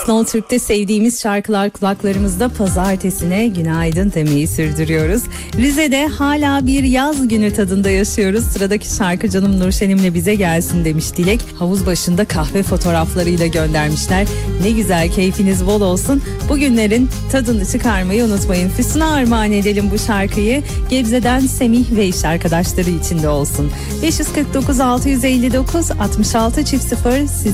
Snow Türk'te sevdiğimiz şarkılar kulaklarımızda, pazartesine günaydın demeyi sürdürüyoruz. Rize'de hala bir yaz günü tadında yaşıyoruz. Sıradaki şarkı canım Nurşen'imle bize gelsin demiş Dilek. Havuz başında kahve fotoğraflarıyla göndermişler. Ne güzel, keyfiniz bol olsun. Bugünlerin tadını çıkarmayı unutmayın. Füsun'a armağan edelim bu şarkıyı. Gebze'den Semih ve iş arkadaşları için de olsun. 549 659 66 00 siz